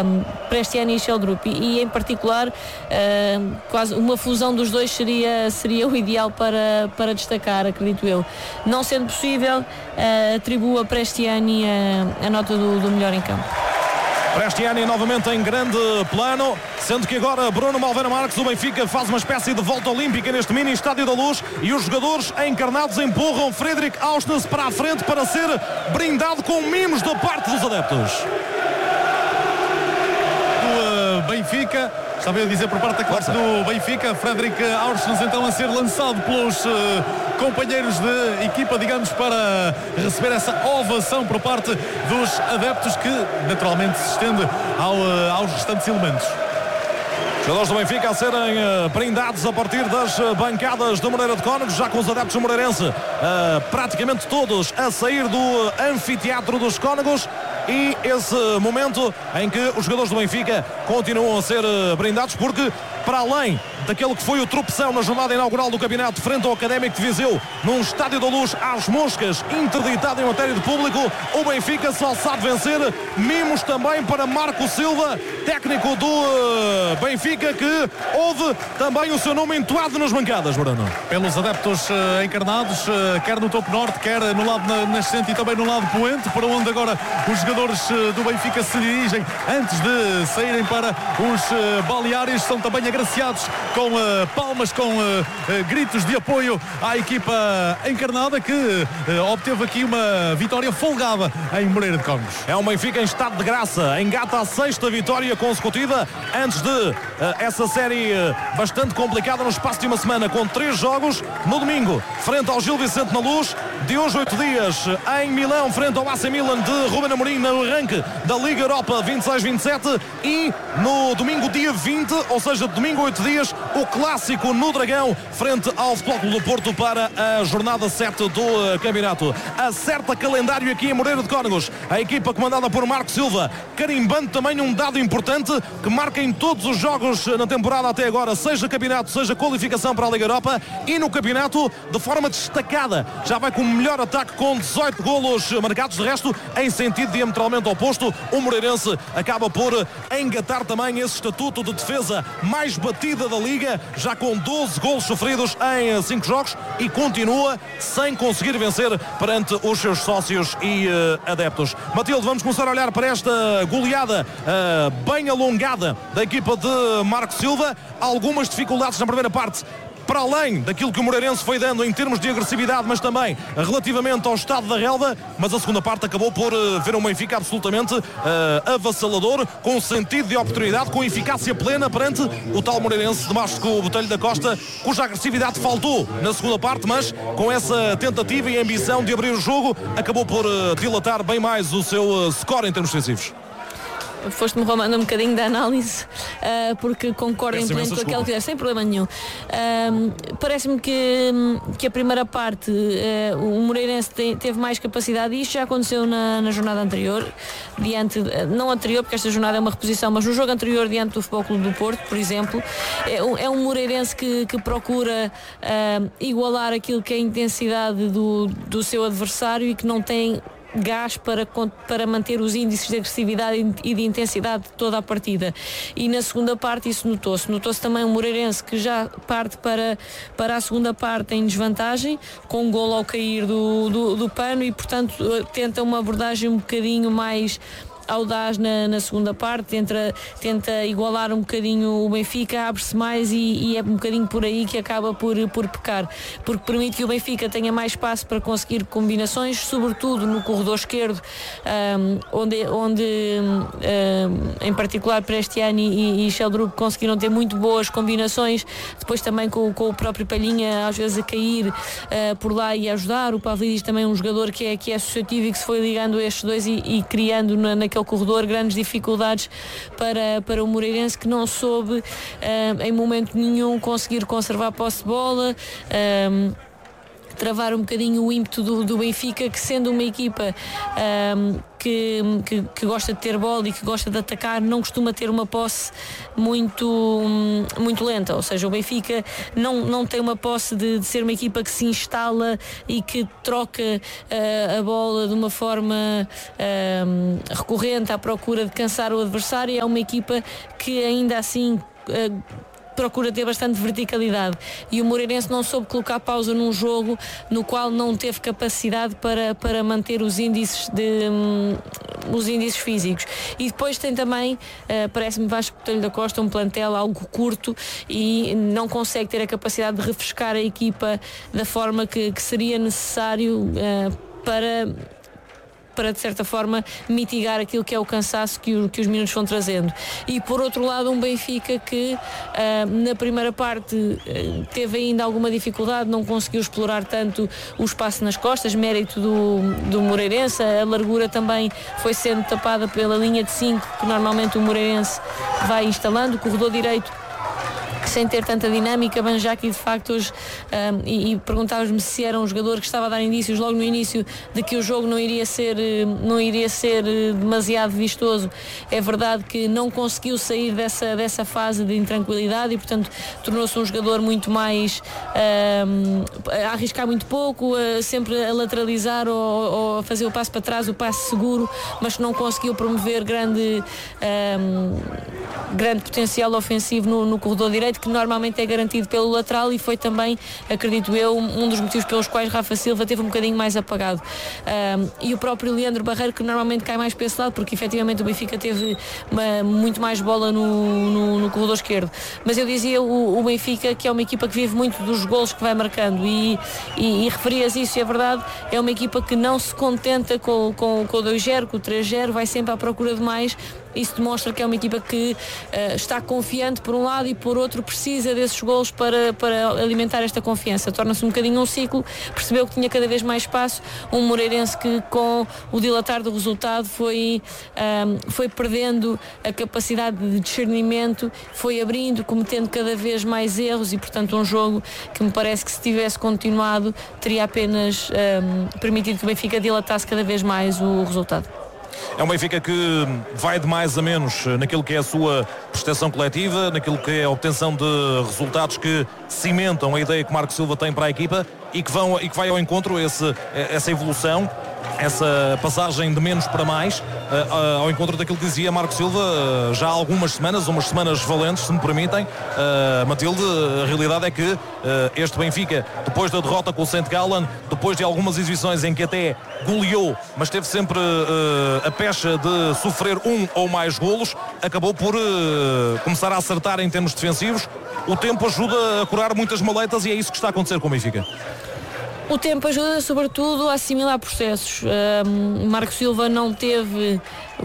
Prestiani e Sheldrup, e em particular quase uma fusão dos dois seria o ideal para destacar, acredito eu. Não sendo possível, atribuo a Prestiani a nota do melhor em campo. Prestiani novamente em grande plano, sendo que agora Bruno Malveira Marques, o Benfica, faz uma espécie de volta olímpica neste mini Estádio da Luz, e os jogadores encarnados empurram Fredrik Aursnes para a frente para ser brindado com mimos da parte dos adeptos. Do Benfica, estava a dizer por parte da classe do Benfica, Fredrik Aursnes então a ser lançado pelos companheiros de equipa, digamos, para receber essa ovação por parte dos adeptos, que naturalmente se estende aos restantes elementos. Jogadores do Benfica a serem brindados a partir das bancadas do Moreira de Cónegos, já com os adeptos do Moreirense praticamente todos a sair do anfiteatro dos Cónegos, e esse momento em que os jogadores do Benfica continuam a ser brindados, porque para além daquele que foi o tropeção na jornada inaugural do campeonato frente ao Académico de Viseu, num Estádio da Luz às moscas, interditado em matéria de público, o Benfica só sabe vencer. Mimos também para Marco Silva, técnico do Benfica, que houve também o seu nome entoado nas bancadas, Bruno. Pelos adeptos encarnados, quer no topo norte, quer no lado nascente e também no lado poente, para onde agora os jogadores do Benfica se dirigem antes de saírem para os balneários. São também agraciados com palmas, com gritos de apoio à equipa encarnada, que obteve aqui uma vitória folgada em Moreira de Cónegos. É um Benfica em estado de graça, engata a 6ª vitória consecutiva antes de essa série bastante complicada no espaço de uma semana, com 3 jogos. No domingo, frente ao Gil Vicente na Luz, de hoje 8 dias em Milão, frente ao AC Milan de Ruben Amorim, no arranque da Liga Europa 26-27, e no domingo dia 20, ou seja, domingo 8 dias, o clássico no Dragão, frente ao Futebol Clube do Porto, para a jornada 7 do campeonato. Acerta calendário aqui em Moreira de Cónegos a equipa comandada por Marco Silva, carimbando também um dado importante que marca em todos os jogos na temporada até agora, seja campeonato, seja qualificação para a Liga Europa, e no campeonato de forma destacada. Já vai com o melhor ataque, com 18 golos marcados. De resto, em sentido diametralmente oposto, o Moreirense acaba por engatar também esse estatuto de defesa mais batida da Liga, já com 12 golos sofridos em 5 jogos, e continua sem conseguir vencer perante os seus sócios e adeptos. Matilde, vamos começar a olhar para esta goleada bem alongada da equipa de Marco Silva. Algumas dificuldades na primeira parte, para além daquilo que o Moreirense foi dando em termos de agressividade, mas também relativamente ao estado da relva, mas a segunda parte acabou por ver um Benfica absolutamente avassalador, com sentido de oportunidade, com eficácia plena perante o tal Moreirense de Márcio Botelho da Costa, cuja agressividade faltou na segunda parte, mas com essa tentativa e ambição de abrir o jogo, acabou por dilatar bem mais o seu score em termos defensivos. Foste-me roubando um bocadinho da análise, porque concordo em pleno com aquilo que disseste, sem problema nenhum. Parece-me que a primeira parte o Moreirense teve mais capacidade, e isto já aconteceu na jornada anterior, não anterior, porque esta jornada é uma reposição, mas no jogo anterior diante do Futebol Clube do Porto, por exemplo. É um Moreirense que procura igualar aquilo que é a intensidade do seu adversário, e que não tem gás para manter os índices de agressividade e de intensidade de toda a partida. E na segunda parte isso notou-se também um Moreirense que já parte para a segunda parte em desvantagem, com um golo ao cair do pano, e portanto tenta uma abordagem um bocadinho mais audaz na segunda parte, tenta igualar um bocadinho o Benfica, abre-se mais, e é um bocadinho por aí que acaba por pecar, porque permite que o Benfica tenha mais espaço para conseguir combinações, sobretudo no corredor esquerdo, onde em particular Prestiani e Sheldrup conseguiram ter muito boas combinações, depois também com o próprio Palhinha às vezes a cair por lá e a ajudar. O Pavlidis também é um jogador que é associativo e que se foi ligando a estes dois e criando naquele corredor grandes dificuldades para o Moreirense, que não soube em momento nenhum conseguir conservar a posse de bola. travar um bocadinho o ímpeto do Benfica, que sendo uma equipa que gosta de ter bola e que gosta de atacar, não costuma ter uma posse muito lenta, ou seja, o Benfica não tem uma posse de ser uma equipa que se instala e que troca a bola de uma forma recorrente à procura de cansar o adversário. É uma equipa que ainda assim procura ter bastante verticalidade, e o Moreirense não soube colocar pausa num jogo no qual não teve capacidade para manter os índices físicos. E depois tem também, parece-me, Vasco Botelho da Costa, um plantel algo curto e não consegue ter a capacidade de refrescar a equipa da forma que seria necessário para de certa forma mitigar aquilo que é o cansaço que os minutos vão trazendo. E por outro lado, um Benfica que na primeira parte teve ainda alguma dificuldade, não conseguiu explorar tanto o espaço nas costas, mérito do Moreirense. A largura também foi sendo tapada pela linha de 5 que normalmente o Moreirense vai instalando. O corredor direito sem ter tanta dinâmica. Banjaki, de facto, hoje, e perguntávamos-me se era um jogador que estava a dar indícios logo no início de que o jogo não iria ser demasiado vistoso. É verdade que não conseguiu sair dessa fase de intranquilidade e, portanto, tornou-se um jogador muito mais a arriscar muito pouco, sempre a lateralizar ou a fazer o passo para trás, o passo seguro, mas que não conseguiu promover grande potencial ofensivo no corredor direito, que normalmente é garantido pelo lateral, e foi também, acredito eu, um dos motivos pelos quais Rafa Silva teve um bocadinho mais apagado. E o próprio Leandro Barreiro, que normalmente cai mais para esse lado, porque efetivamente o Benfica teve muito mais bola no corredor esquerdo. Mas eu dizia o Benfica, que é uma equipa que vive muito dos golos que vai marcando, e referias isso, e é verdade, é uma equipa que não se contenta com o 2-0, com o 3-0, vai sempre à procura de mais. Isso demonstra que é uma equipa que está confiante por um lado, e por outro precisa desses golos para alimentar esta confiança. Torna-se um bocadinho um ciclo. Percebeu que tinha cada vez mais espaço. Um Moreirense que, com o dilatar do resultado, foi perdendo a capacidade de discernimento, foi abrindo, cometendo cada vez mais erros, e portanto um jogo que me parece que, se tivesse continuado, teria apenas permitido que o Benfica dilatasse cada vez mais o resultado. É um Benfica que vai de mais a menos naquilo que é a sua prestação coletiva, naquilo que é a obtenção de resultados que cimentam a ideia que Marco Silva tem para a equipa, e que vai ao encontro essa evolução, essa passagem de menos para mais, ao encontro daquilo que dizia Marco Silva já há algumas semanas, umas semanas valentes, se me permitem. Matilde, a realidade é que este Benfica, depois da derrota com o St. Gallen, depois de algumas exibições em que até goleou, mas teve sempre a pecha de sofrer um ou mais golos, acabou por começar a acertar em termos defensivos. O tempo ajuda a curar muitas maletas, e é isso que está a acontecer com o Benfica. O tempo ajuda, sobretudo, a assimilar processos. Marco Silva não teve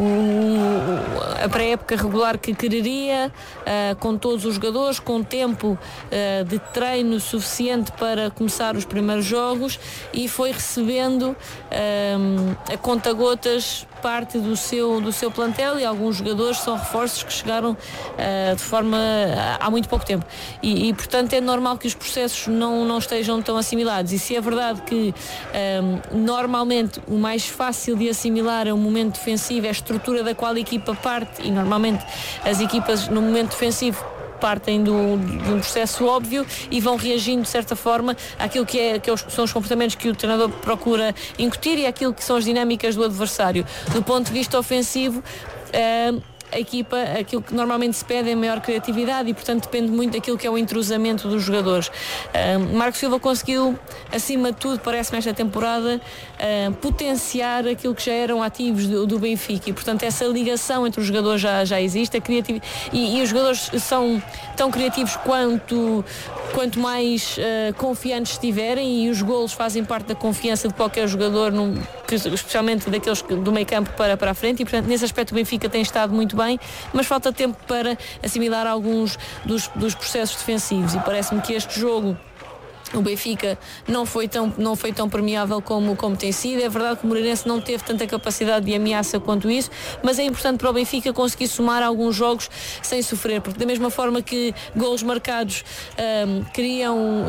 a pré-época regular que quereria, com todos os jogadores, com tempo de treino suficiente para começar os primeiros jogos, e foi recebendo a conta-gotas parte do seu plantel, e alguns jogadores são reforços que chegaram de forma há muito pouco tempo, e portanto é normal que os processos não estejam tão assimilados. E se é verdade que normalmente o mais fácil de assimilar é o momento defensivo, é a estrutura da qual a equipa parte, e normalmente as equipas no momento defensivo partem de um processo óbvio e vão reagindo de certa forma àquilo que são os comportamentos que o treinador procura incutir e àquilo que são as dinâmicas do adversário. Do ponto de vista ofensivo, a equipa, aquilo que normalmente se pede é maior criatividade, e portanto depende muito daquilo que é o entrosamento dos jogadores. Marco Silva conseguiu, acima de tudo, parece-me esta temporada, potenciar aquilo que já eram ativos do Benfica, e portanto essa ligação entre os jogadores já existe, e os jogadores são tão criativos quanto mais confiantes estiverem, e os golos fazem parte da confiança de qualquer jogador, especialmente daqueles do meio campo para a frente, e portanto nesse aspecto o Benfica tem estado muito bem, mas falta tempo para assimilar alguns dos processos defensivos, e parece-me que este jogo o Benfica não foi tão permeável como tem sido. É verdade que o Moreirense não teve tanta capacidade de ameaça quanto isso, mas é importante para o Benfica conseguir somar alguns jogos sem sofrer, porque da mesma forma que golos marcados criam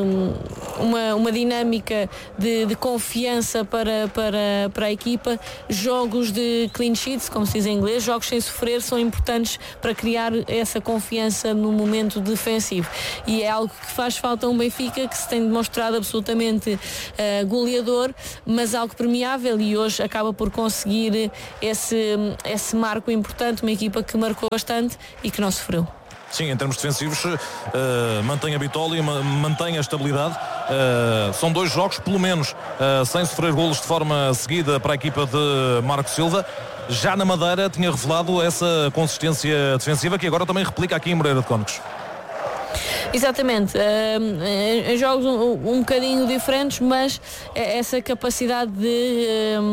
uma dinâmica de confiança para a equipa, jogos de clean sheets, como se diz em inglês, jogos sem sofrer, são importantes para criar essa confiança no momento defensivo, e é algo que faz falta a um Benfica que se tem demonstrado absolutamente goleador, mas algo permeável, e hoje acaba por conseguir esse marco importante, uma equipa que marcou bastante e que não sofreu. Sim, em termos defensivos, mantém a bitola, mantém a estabilidade. São 2 jogos, pelo menos, sem sofrer golos de forma seguida para a equipa de Marco Silva. Já na Madeira tinha revelado essa consistência defensiva que agora também replica aqui em Moreira de Cónegos. Exatamente, em jogos um bocadinho diferentes, mas essa capacidade de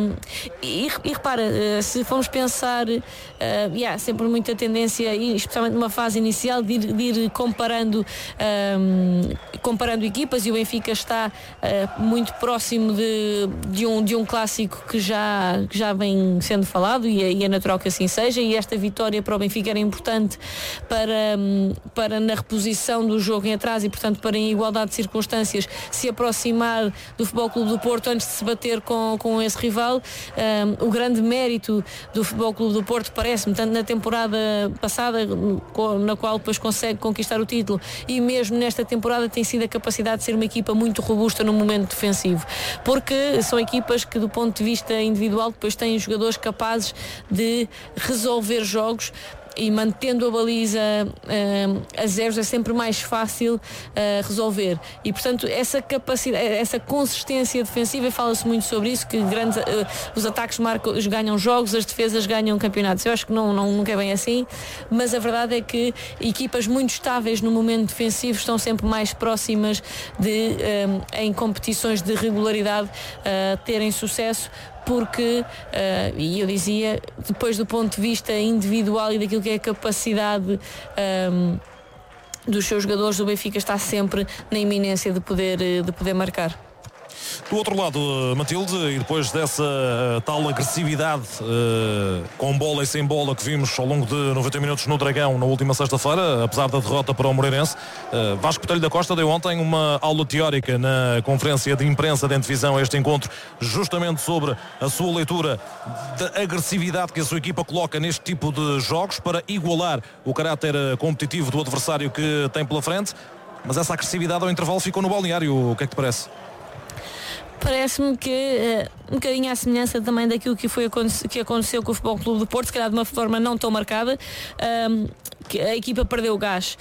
e repara, se formos pensar, sempre muita tendência, e especialmente numa fase inicial, de ir comparando equipas, e o Benfica está muito próximo de um clássico que já vem sendo falado, e é natural que assim seja, e esta vitória para o Benfica era importante para na reposição do jogo em atraso, e portanto para, em igualdade de circunstâncias, se aproximar do Futebol Clube do Porto antes de se bater com esse rival. O grande mérito do Futebol Clube do Porto, parece-me, tanto na temporada passada, na qual depois consegue conquistar o título, e mesmo nesta temporada, tem sido a capacidade de ser uma equipa muito robusta no momento defensivo, porque são equipas que, do ponto de vista individual, depois têm jogadores capazes de resolver jogos, e mantendo a baliza a zeros é sempre mais fácil resolver, e portanto essa capacidade, essa consistência defensiva, e fala-se muito sobre isso, que os ataques ganham jogos, as defesas ganham campeonatos. Eu acho que nunca é bem assim, mas a verdade é que equipas muito estáveis no momento defensivo estão sempre mais próximas de, em competições de regularidade, terem sucesso, porque, e eu dizia, depois do ponto de vista individual e daquilo que é a capacidade dos seus jogadores, o Benfica está sempre na iminência de poder marcar. Do outro lado, Matilde, e depois dessa tal agressividade com bola e sem bola que vimos ao longo de 90 minutos no Dragão na última sexta-feira, apesar da derrota para o Moreirense, Vasco Botelho da Costa deu ontem uma aula teórica na conferência de imprensa de antevisão a este encontro, justamente sobre a sua leitura da agressividade que a sua equipa coloca neste tipo de jogos para igualar o caráter competitivo do adversário que tem pela frente. Mas essa agressividade ao intervalo ficou no balneário. O que é que te parece? Parece-me que um bocadinho à semelhança também daquilo que aconteceu com o Futebol Clube do Porto, se calhar de uma forma não tão marcada, que a equipa perdeu o gás.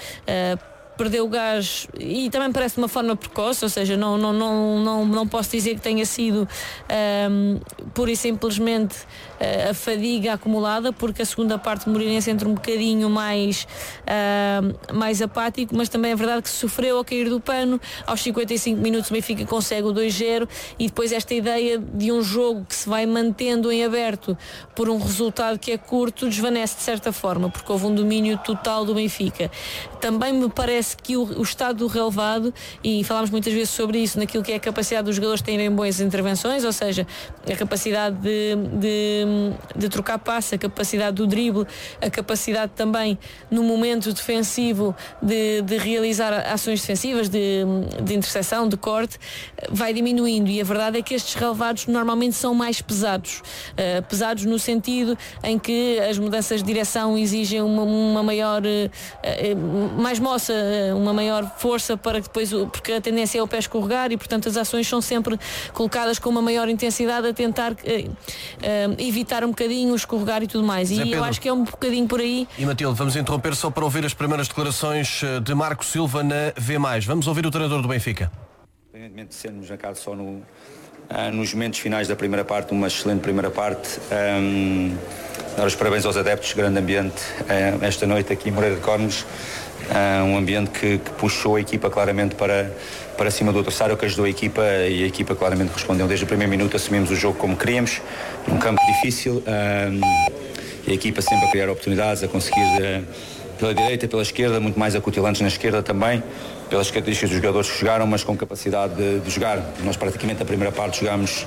E também parece de uma forma precoce, ou seja, não posso dizer que tenha sido pura e simplesmente a fadiga acumulada, porque a segunda parte do Moreirense entra um bocadinho mais apático, mas também é verdade que sofreu ao cair do pano. Aos 55 minutos o Benfica consegue o 2-0, e depois esta ideia de um jogo que se vai mantendo em aberto por um resultado que é curto desvanece de certa forma, porque houve um domínio total do Benfica. Também me parece que o estado do relevado, e falámos muitas vezes sobre isso, naquilo que é a capacidade dos jogadores terem boas intervenções, ou seja, a capacidade de trocar passe, a capacidade do drible, a capacidade também no momento defensivo de realizar ações defensivas, de interseção, de corte, vai diminuindo, e a verdade é que estes relevados normalmente são mais pesados no sentido em que as mudanças de direção exigem uma maior mais moça, uma maior força, para que depois, porque a tendência é o pé escorregar, e portanto as ações são sempre colocadas com uma maior intensidade a tentar evitar um bocadinho o escorregar e tudo mais. E eu acho que é um bocadinho por aí. E Matilde, vamos interromper só para ouvir as primeiras declarações de Marco Silva na V+. Vamos ouvir o treinador do Benfica. Independentemente de sermos marcados só nos momentos finais da primeira parte, uma excelente primeira parte, dar os parabéns aos adeptos, grande ambiente esta noite aqui em Moreira de Cónegos, um ambiente que puxou a equipa claramente para cima do adversário, que ajudou a equipa, e a equipa claramente respondeu. Desde o primeiro minuto assumimos o jogo como queríamos, num campo difícil, e a equipa sempre a criar oportunidades, a conseguir pela direita, pela esquerda, muito mais acutilantes na esquerda também, pelas características dos jogadores que jogaram, mas com capacidade de jogar. Nós praticamente a primeira parte jogámos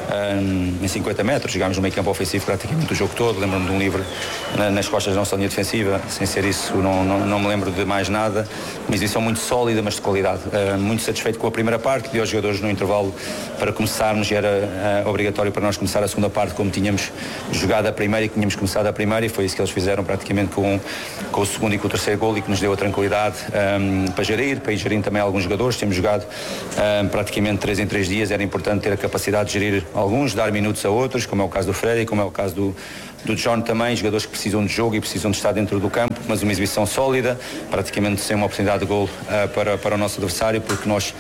em 50 metros, jogámos no meio campo ofensivo praticamente o jogo todo. Lembro-me de um livre nas costas da nossa linha defensiva. Sem ser isso, não me lembro de mais nada. Uma exibição muito sólida, mas de qualidade. Muito satisfeito com a primeira parte, pedi aos jogadores no intervalo para começarmos, era obrigatório para nós começar a segunda parte como tínhamos jogado a primeira e que tínhamos começado a primeira, e foi isso que eles fizeram praticamente com o segundo e com o terceiro golo, e que nos deu a tranquilidade para ir gerindo também alguns jogadores. Temos jogado praticamente 3 em 3 dias, era importante ter a capacidade de gerir alguns, dar minutos a outros, como é o caso do Freddy, como é o caso do John também, jogadores que precisam de jogo e precisam de estar dentro do campo, mas uma exibição sólida, praticamente sem uma oportunidade de golo para o nosso adversário, porque nós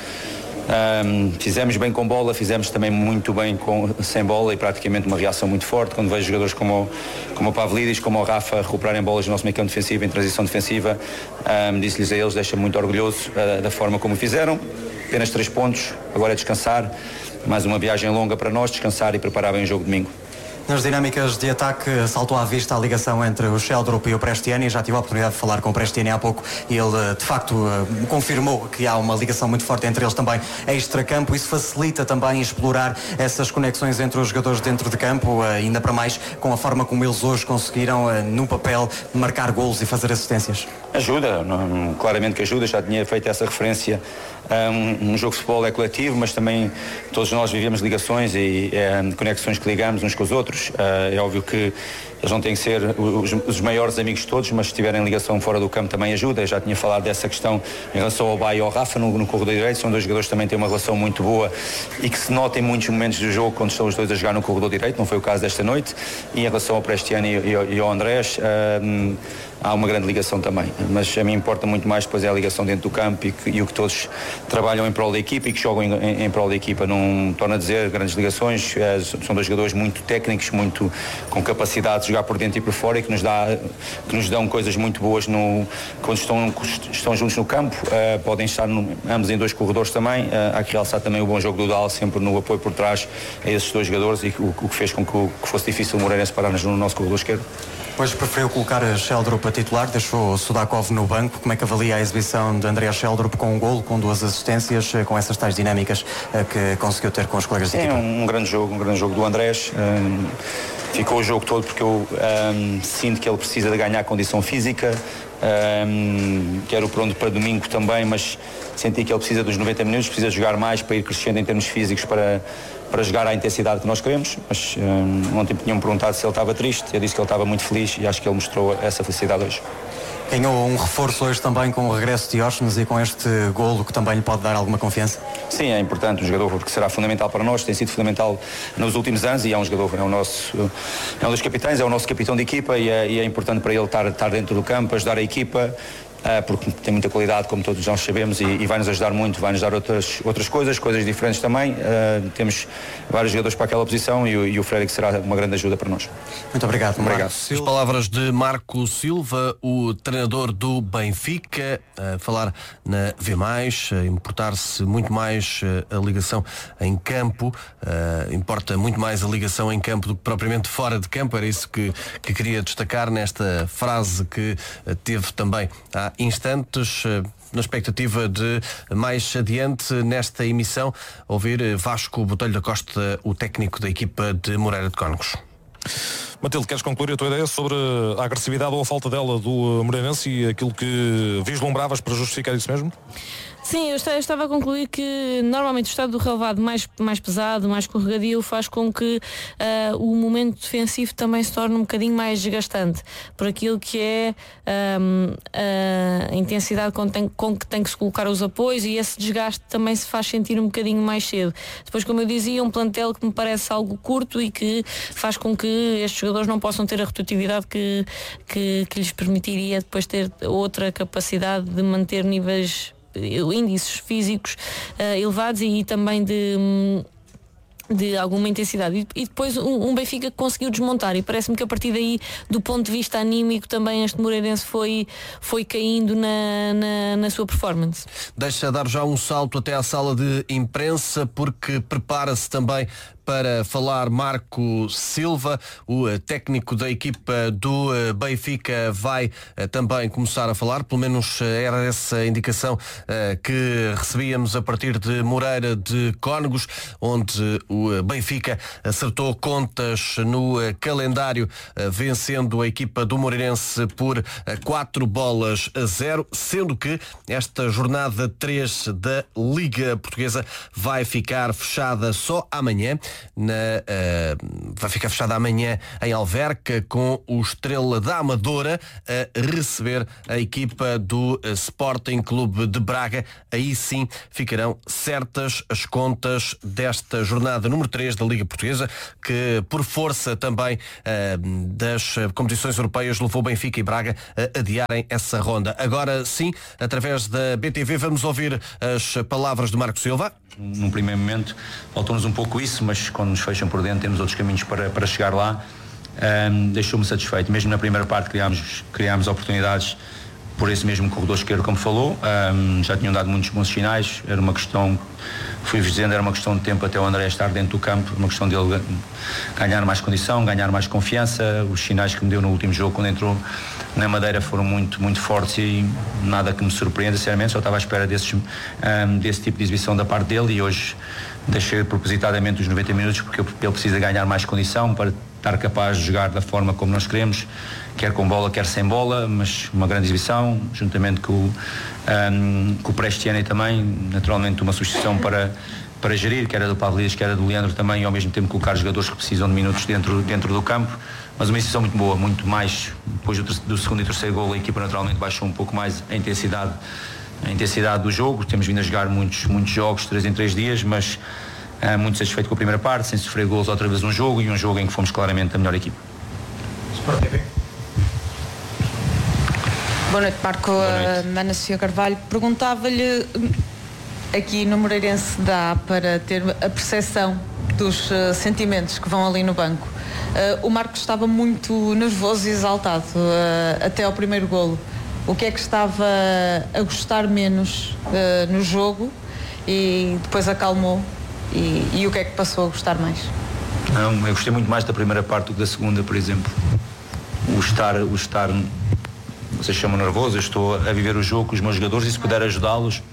fizemos bem com bola, fizemos também muito bem sem bola, e praticamente uma reação muito forte. Quando vejo jogadores como o Pavlidis, como o Rafa recuperarem bolas no nosso meio campo defensivo, em transição defensiva, disse-lhes a eles, deixa-me muito orgulhoso da forma como fizeram. Apenas 3 pontos, agora é descansar, mais uma viagem longa para nós, descansar e preparar bem o jogo de domingo. Nas dinâmicas de ataque saltou à vista a ligação entre o Sheldrup e o Prestiani. Já tive a oportunidade de falar com o Prestiani há pouco e ele de facto confirmou que há uma ligação muito forte entre eles também extra-campo. Isso facilita também explorar essas conexões entre os jogadores dentro de campo, ainda para mais com a forma como eles hoje conseguiram no papel marcar golos e fazer assistências. Ajuda, claramente que ajuda. Já tinha feito essa referência. Um jogo de futebol é coletivo, mas também todos nós vivemos ligações e conexões que ligamos uns com os outros. É óbvio que eles não têm que ser os maiores amigos de todos, mas se tiverem ligação fora do campo também ajuda. Eu já tinha falado dessa questão em relação ao Baio e ao Rafa no corredor direito. São 2 jogadores que também têm uma relação muito boa e que se nota em muitos momentos do jogo quando estão os dois a jogar no corredor direito. Não foi o caso desta noite. E em relação ao Prestiani e ao Andrés, há uma grande ligação também, mas a mim importa muito mais depois é a ligação dentro do campo e o que todos trabalham em prol da equipa e que jogam em prol da equipa. Não torno a dizer grandes ligações, são 2 jogadores muito técnicos, muito com capacidade de jogar por dentro e por fora, e que nos dão coisas muito boas quando estão juntos no campo. Podem estar ambos em 2 corredores também. Há que realçar também o bom jogo do Dal, sempre no apoio por trás a esses 2 jogadores, e o que fez com que fosse difícil o Moreirense parar-nos no nosso corredor esquerdo. Hoje preferiu colocar Sheldrup a titular, deixou Sudakov no banco. Como é que avalia a exibição de André Sheldrup com um golo, com 2 assistências, com essas tais dinâmicas que conseguiu ter com os colegas de equipa? Um grande jogo do Andrés. Ficou o jogo todo porque eu sinto que ele precisa de ganhar condição física. Quero pronto para domingo também, mas senti que ele precisa dos 90 minutos, precisa jogar mais para ir crescendo em termos físicos para jogar à intensidade que nós queremos. Mas ontem tinham-me perguntado se ele estava triste, eu disse que ele estava muito feliz e acho que ele mostrou essa felicidade hoje. Ganhou um reforço hoje também com o regresso de Diógenes e com este golo que também lhe pode dar alguma confiança? Sim, é importante um jogador, porque será fundamental para nós, tem sido fundamental nos últimos anos, e é um jogador, é um dos capitães, é o nosso capitão de equipa, e é importante para ele estar dentro do campo, ajudar a equipa, porque tem muita qualidade, como todos nós sabemos, e vai-nos ajudar muito, vai-nos dar outras coisas diferentes também. Temos vários jogadores para aquela posição, e o Freddy será uma grande ajuda para nós. Muito obrigado. As palavras de Marco Silva, o treinador do Benfica, a falar na V+, a importar-se muito mais a ligação em campo, importa muito mais a ligação em campo do que propriamente fora de campo. Era isso que queria destacar nesta frase que teve também há instantes, na expectativa de mais adiante nesta emissão ouvir Vasco Botelho da Costa, o técnico da equipa de Moreira de Cónegos. Matilde, queres concluir a tua ideia sobre a agressividade ou a falta dela do Moreirense e aquilo que vislumbravas para justificar isso mesmo? Sim, eu estava a concluir que normalmente o estado do relevado mais pesado, mais escorregadio, faz com que o momento defensivo também se torne um bocadinho mais desgastante, por aquilo que é a intensidade com que tem que se colocar os apoios, e esse desgaste também se faz sentir um bocadinho mais cedo. Depois, como eu dizia, um plantel que me parece algo curto e que faz com que estes jogadores não possam ter a rotatividade que lhes permitiria depois ter outra capacidade de manter índices físicos elevados e também de alguma intensidade. E depois um Benfica que conseguiu desmontar, e parece-me que a partir daí, do ponto de vista anímico, também este Moreirense foi caindo na sua performance. Deixa dar já um salto até à sala de imprensa, porque prepara-se também para falar Marco Silva, o técnico da equipa do Benfica, vai também começar a falar, pelo menos era essa indicação que recebíamos a partir de Moreira de Cónegos, onde o Benfica acertou contas no calendário, vencendo a equipa do Moreirense por 4-0, sendo que esta jornada 3 da Liga Portuguesa vai ficar fechada só amanhã, vai ficar fechada amanhã em Alverca, com o Estrela da Amadora a receber a equipa do Sporting Clube de Braga. Aí sim ficarão certas as contas desta jornada número 3 da Liga Portuguesa, que por força também das competições europeias levou Benfica e Braga a adiarem essa ronda. Agora sim, através da BTV, vamos ouvir as palavras de Marco Silva. Num primeiro momento faltou-nos um pouco isso, mas quando nos fecham por dentro temos outros caminhos para chegar lá. Deixou-me satisfeito. Mesmo na primeira parte criámos oportunidades por esse mesmo corredor esquerdo, como falou. Já tinham dado muitos bons sinais. Era uma questão, fui-vos dizendo, era uma questão de tempo até o André estar dentro do campo, uma questão dele ganhar mais condição, ganhar mais confiança. Os sinais que me deu no último jogo, quando entrou na Madeira, foram muito, muito fortes e nada que me surpreenda, sinceramente. Só estava à espera desse tipo de exibição da parte dele, e hoje deixei propositadamente os 90 minutos porque ele precisa ganhar mais condição para estar capaz de jogar da forma como nós queremos, quer com bola, quer sem bola, mas uma grande exibição, juntamente com o Prestiani também, naturalmente uma substituição para gerir, que era do Pavlidis, que era do Leandro também, e ao mesmo tempo colocar jogadores que precisam de minutos dentro do campo. Mas uma exibição muito boa, muito mais. Depois do segundo e terceiro gol, a equipa naturalmente baixou um pouco mais a intensidade do jogo. Temos vindo a jogar muitos jogos, 3 em 3 dias, mas muito satisfeito com a primeira parte, sem sofrer gols outra vez um jogo, e um jogo em que fomos claramente a melhor equipa. Sport TV. Boa noite, Marco. Ana Sofia Carvalho. Perguntava-lhe, aqui no Moreirense dá para ter a percepção dos sentimentos que vão ali no banco. O Marco estava muito nervoso e exaltado até ao primeiro golo. O que é que estava a gostar menos no jogo e depois acalmou? E o que é que passou a gostar mais? Eu gostei muito mais da primeira parte do que da segunda, por exemplo. O estar, vocês chamam nervoso, eu estou a viver o jogo com os meus jogadores, e se puder ajudá-los,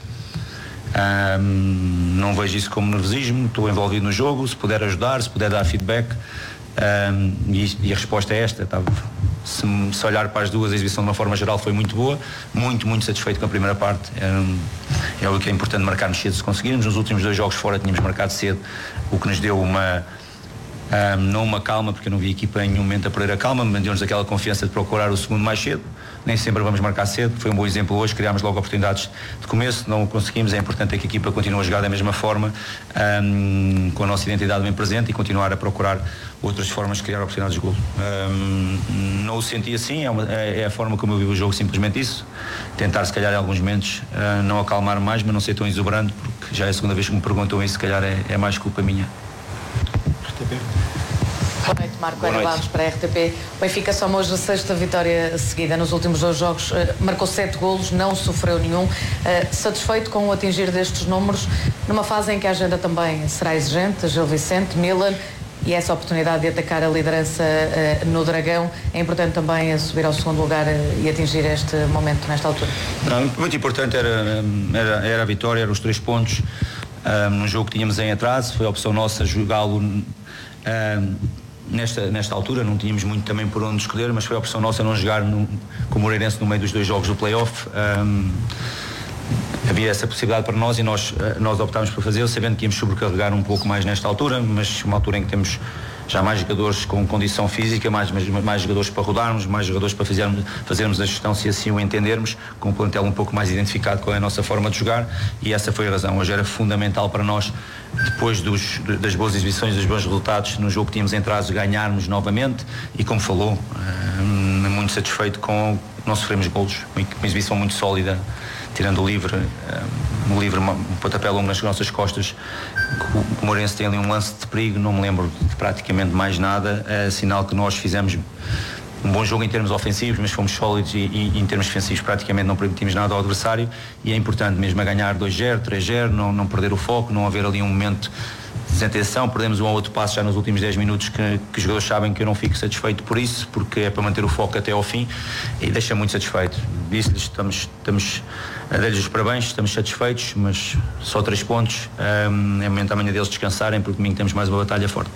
não vejo isso como nervosismo. Estou envolvido no jogo, se puder ajudar, se puder dar feedback, e a resposta é esta. Se olhar para as duas, a exibição de uma forma geral foi muito boa, muito satisfeito com a primeira parte. É o que é importante marcarmos cedo se conseguirmos. Nos últimos 2 jogos fora tínhamos marcado cedo, o que nos deu não uma calma, porque eu não vi a equipa em nenhum momento a perder a calma, mas deu-nos aquela confiança de procurar o segundo mais cedo. Nem sempre vamos marcar cedo, foi um bom exemplo hoje, criámos logo oportunidades de começo, não o conseguimos. É importante que a equipa continue a jogar da mesma forma, com a nossa identidade bem presente, e continuar a procurar outras formas de criar oportunidades de golo. Não o senti assim, é a forma como eu vivo o jogo, simplesmente isso. Tentar, se calhar, em alguns momentos, não acalmar mais, mas não ser tão exuberante, porque já é a segunda vez que me perguntam isso, se calhar é mais culpa minha. Boa noite, Marco. Ana Barros para a RTP. O Benfica soma hoje a 6ª vitória seguida nos últimos 2 jogos, marcou 7 golos, não sofreu nenhum. Satisfeito com o atingir destes números, numa fase em que a agenda também será exigente, Gil Vicente, Milan, e essa oportunidade de atacar a liderança no Dragão, é importante também subir ao segundo lugar e atingir este momento nesta altura? Não, muito importante era a vitória, eram os 3 pontos. Num jogo que tínhamos em atraso, foi a opção nossa jogá-lo nesta altura. Não tínhamos muito também por onde escolher, mas foi a opção nossa não jogar com o Moreirense no meio dos 2 jogos do play-off. Havia essa possibilidade para nós, e nós optámos por fazê-lo, sabendo que íamos sobrecarregar um pouco mais nesta altura, mas uma altura em que temos já mais jogadores com condição física, mais jogadores para rodarmos, mais jogadores para fazermos a gestão, se assim o entendermos, com um plantel um pouco mais identificado com a nossa forma de jogar, e essa foi a razão. Hoje era fundamental para nós, depois das boas exibições, dos bons resultados no jogo que tínhamos em atraso, ganharmos novamente, e como falou, muito satisfeito com não sofremos golos, uma exibição muito sólida, tirando o livre, um pontapé longo nas nossas costas. O Moreirense tem ali um lance de perigo, não me lembro de praticamente mais nada. É sinal que nós fizemos um bom jogo em termos ofensivos, mas fomos sólidos, e em termos defensivos praticamente não permitimos nada ao adversário, e é importante mesmo a ganhar 2-0, 3-0, não perder o foco, não haver ali um momento desatenção, perdemos um ou outro passo já nos últimos 10 minutos que os jogadores sabem que eu não fico satisfeito por isso, porque é para manter o foco até ao fim e deixa muito satisfeito. Disse-lhes, estamos a dar-lhes os parabéns, estamos satisfeitos, mas só 3 pontos, é momento amanhã deles descansarem, porque domingo temos mais uma batalha forte.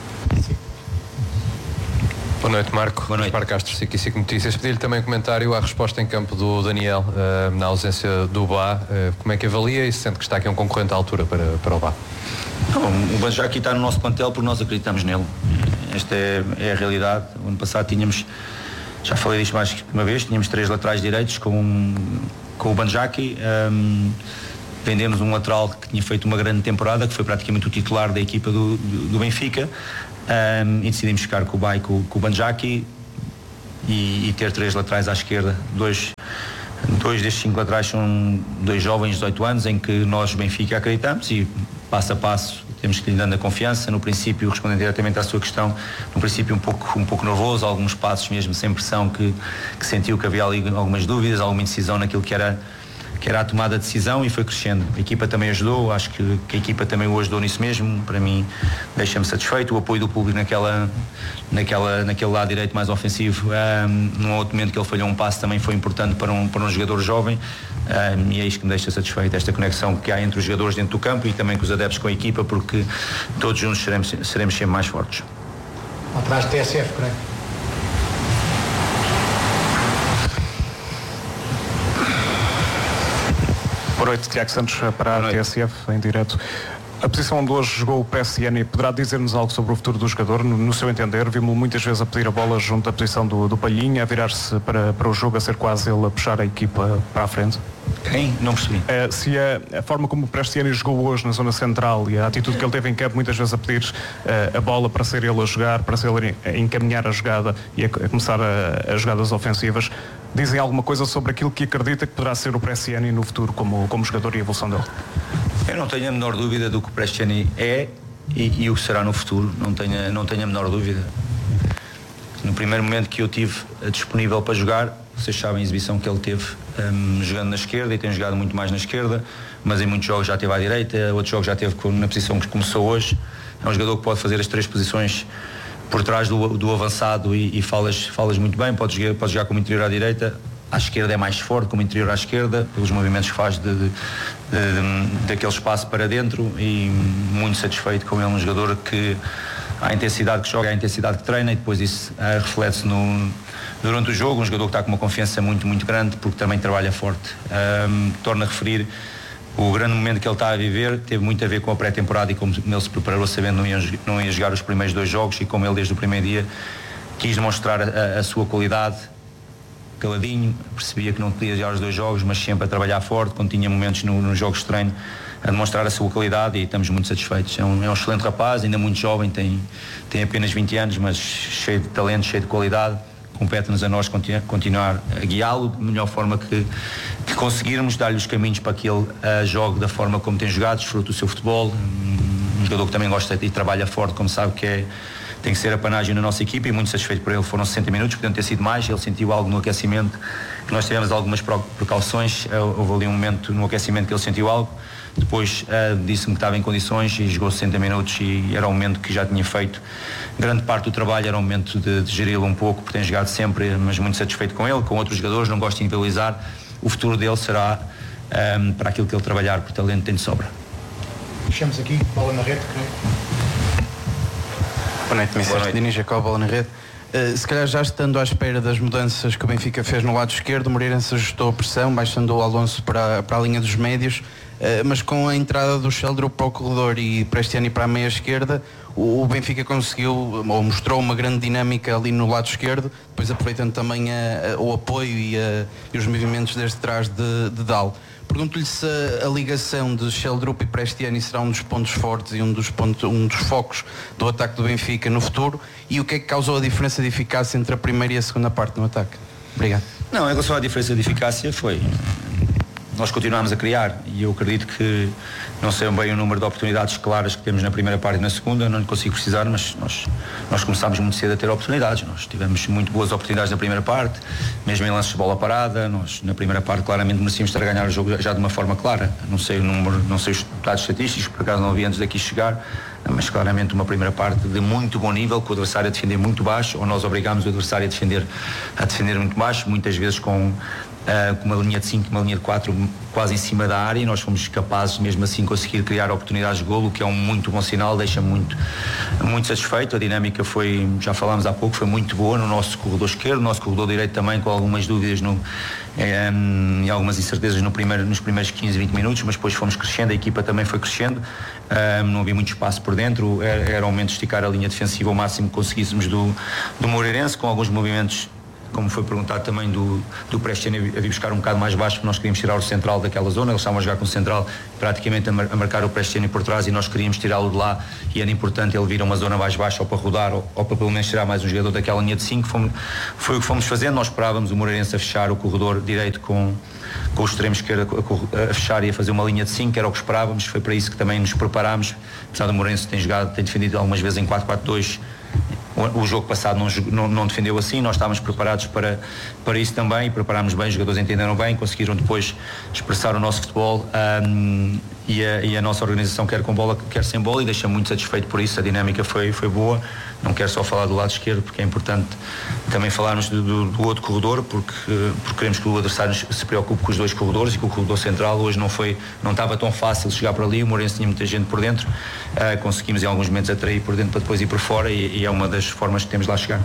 Boa noite, Marco. Boa noite. Marco Castro, SIC Notícias. Pedi-lhe também um comentário à resposta em campo do Daniel, na ausência do Bá. Como é que avalia e se sente que está aqui um concorrente à altura para o Bá? O Banjaki está no nosso plantel porque nós acreditamos nele. Esta é a realidade. O ano passado tínhamos, já falei disto mais que uma vez, tínhamos 3 laterais direitos com o Banjaki. Vendemos um lateral que tinha feito uma grande temporada, que foi praticamente o titular da equipa do Benfica. E decidimos ficar com o Bá e com o Banjaki e ter 3 laterais à esquerda. Dois destes 5 laterais são 2 jovens de 18 anos em que nós, Benfica, acreditamos e passo a passo temos que lhe dando a confiança. No princípio, respondendo diretamente à sua questão, no princípio um pouco nervoso, alguns passos mesmo sem pressão que sentiu que havia ali algumas dúvidas, alguma indecisão naquilo que era a tomada de decisão, e foi crescendo. A equipa também ajudou, acho que a equipa também o ajudou nisso mesmo. Para mim, deixa-me satisfeito. O apoio do público naquele lado direito mais ofensivo, num outro momento que ele falhou um passo, também foi importante para um jogador jovem, e é isto que me deixa satisfeito, esta conexão que há entre os jogadores dentro do campo e também com os adeptos, com a equipa, porque todos juntos seremos sempre mais fortes. Atrás de TSF, creio. Boa noite, Tiago Santos para a TSF, em direto. A posição onde hoje jogou o PSN, poderá dizer-nos algo sobre o futuro do jogador? No seu entender, vimos-lo muitas vezes a pedir a bola junto à posição do Palhinha, a virar-se para o jogo, a ser quase ele a puxar a equipa para a frente. Quem? Não percebi. Se a forma como o Prestiani jogou hoje na zona central e a atitude que ele teve em campo, muitas vezes a pedir a bola para ser ele a jogar, para ser ele a encaminhar a jogada e a começar as jogadas ofensivas, dizem alguma coisa sobre aquilo que acredita que poderá ser o Prestiani no futuro como jogador e a evolução dele? Eu não tenho a menor dúvida do que o Prestiani é e o que será no futuro, não tenho a menor dúvida. No primeiro momento que eu tive disponível para jogar, vocês sabem a exibição que ele teve jogando na esquerda, e tem jogado muito mais na esquerda, mas em muitos jogos já esteve à direita, outros jogos já esteve na posição que começou hoje. É um jogador que pode fazer as 3 posições por trás do avançado e falas muito bem, pode jogar como interior à direita. À esquerda é mais forte, como interior à esquerda, pelos movimentos que faz daquele espaço para dentro, e muito satisfeito com ele, um jogador que a intensidade que joga, a intensidade que treina, e depois isso reflete-se durante o jogo, um jogador que está com uma confiança muito, muito grande, porque também trabalha forte. Torno a referir, o grande momento que ele está a viver teve muito a ver com a pré-temporada e como ele se preparou sabendo que não ia jogar os primeiros 2 jogos, e como ele desde o primeiro dia quis demonstrar a sua qualidade. Caladinho, percebia que não podia jogar os 2 jogos, mas sempre a trabalhar forte, quando tinha momentos nos jogos de treino, a demonstrar a sua qualidade, e estamos muito satisfeitos. É um excelente rapaz, ainda muito jovem, tem apenas 20 anos, mas cheio de talento, cheio de qualidade. Compete-nos a nós continuar a guiá-lo da melhor forma que conseguirmos, dar-lhe os caminhos para que ele jogue da forma como tem jogado, desfrute do seu futebol. Um jogador que também gosta e trabalha forte, como sabe que tem que ser a panagem na nossa equipa, e muito satisfeito por ele. Foram 60 minutos, podiam ter sido mais. Ele sentiu algo no aquecimento, que nós tivemos algumas precauções. Houve ali um momento no aquecimento que ele sentiu algo. Depois disse-me que estava em condições e jogou 60 minutos, e era um momento que já tinha feito grande parte do trabalho. Era um momento de geri-lo um pouco, porque tem jogado sempre, mas muito satisfeito com ele, com outros jogadores. Não gosto de individualizar. O futuro dele será para aquilo que ele trabalhar, porque talento tem de sobra. Fechamos aqui, bola na rede. Boa noite, Mr. Dini Jacob, bola na rede. Se calhar já estando à espera das mudanças que o Benfica fez no lado esquerdo, Moreirense ajustou a pressão, baixando o Alonso para a linha dos médios, mas com a entrada do Sheldrup para o corredor e Prestiani para a meia esquerda, o Benfica conseguiu, ou mostrou uma grande dinâmica ali no lado esquerdo, depois aproveitando também o apoio e os movimentos desde trás de Dal. Pergunto-lhe se a ligação de Sheldrup e Prestiani será um dos pontos fortes e um dos focos do ataque do Benfica no futuro, e o que é que causou a diferença de eficácia entre a primeira e a segunda parte no ataque? Obrigado. Não, em relação à diferença de eficácia, nós continuámos a criar, e eu acredito que não sei bem o número de oportunidades claras que temos na primeira parte e na segunda, não lhe consigo precisar, mas nós começámos muito cedo a ter oportunidades. Nós tivemos muito boas oportunidades na primeira parte, mesmo em lances de bola parada. Nós na primeira parte claramente merecíamos estar a ganhar o jogo já de uma forma clara. Não sei o número, não sei os dados estatísticos, por acaso não havia antes daqui chegar, mas claramente uma primeira parte de muito bom nível, com o adversário a defender muito baixo, ou nós obrigámos o adversário a defender muito baixo, muitas vezes com uma linha de 5, uma linha de 4 quase em cima da área, e nós fomos capazes mesmo assim conseguir criar oportunidades de golo, o que é um muito bom sinal, deixa muito satisfeito. A dinâmica foi, já falámos há pouco, foi muito boa no nosso corredor esquerdo, no nosso corredor direito também, com algumas dúvidas e algumas incertezas nos primeiros 15, 20 minutos, mas depois fomos crescendo, a equipa também foi crescendo, não havia muito espaço por dentro, era o momento de esticar a linha defensiva ao máximo que conseguíssemos do Moreirense, com alguns movimentos, como foi perguntado também do Prestiani, a vir buscar um bocado mais baixo, porque nós queríamos tirar o central daquela zona, eles estavam a jogar com o central praticamente a marcar o Prestiani por trás, e nós queríamos tirá-lo de lá, e era importante ele vir a uma zona mais baixa, ou para rodar, ou para pelo menos tirar mais um jogador daquela linha de 5. Foi o que fomos fazendo. Nós esperávamos o Moreirense a fechar o corredor direito com o extremo esquerdo a fechar e a fazer uma linha de 5, era o que esperávamos, foi para isso que também nos preparámos, apesar do Moreirense tem defendido algumas vezes em 4-4-2, o jogo passado não defendeu assim, nós estávamos preparados para isso também, e preparámos bem, os jogadores entenderam bem, conseguiram depois expressar o nosso futebol, e a nossa organização, quer com bola, quer sem bola, e deixa muito satisfeito por isso. A dinâmica foi boa. Não quero só falar do lado esquerdo, porque é importante também falarmos do outro corredor, porque queremos que o adversário se preocupe com os dois corredores, e que o corredor central hoje não estava tão fácil chegar por ali. O Moreirense tinha muita gente por dentro, conseguimos em alguns momentos atrair por dentro para depois ir por fora, e é uma das formas que temos lá chegar.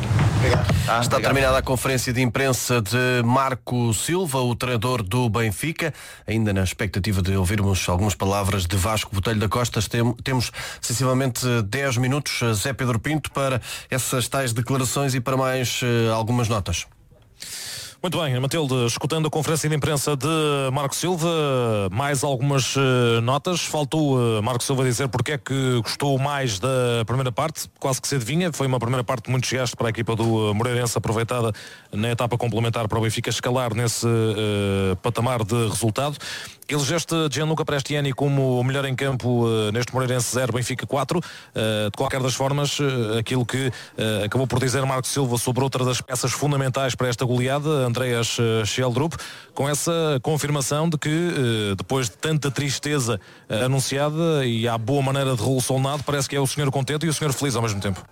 Está terminada a conferência de imprensa de Marco Silva, o treinador do Benfica. Ainda na expectativa de ouvirmos algumas palavras de Vasco Botelho da Costa, temos sensivelmente 10 minutos, Zé Pedro Pinto, para essas tais declarações e para mais algumas notas. Muito bem, Matilde, escutando a conferência de imprensa de Marco Silva, mais algumas notas. Faltou Marco Silva dizer porque é que gostou mais da primeira parte, quase que se adivinha. Foi uma primeira parte muito gesto para a equipa do Moreirense, aproveitada na etapa complementar para o Benfica escalar nesse patamar de resultado. Elegeste Gianluca Prestiani como o melhor em campo neste Moreirense 0, Benfica 4. De qualquer das formas, aquilo que acabou por dizer Marco Silva sobre outra das peças fundamentais para esta goleada, Andreas Schjelderup, com essa confirmação de que depois de tanta tristeza anunciada e à boa maneira de Raul Solnado, parece que é o senhor contente e o senhor feliz ao mesmo tempo.